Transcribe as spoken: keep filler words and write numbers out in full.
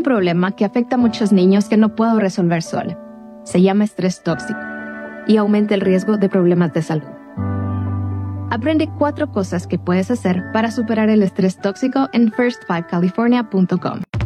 problema que afecta a muchos niños que no puedo resolver sola. Se llama estrés tóxico y aumenta el riesgo de problemas de salud. Aprende cuatro cosas que puedes hacer para superar el estrés tóxico en first five california punto com.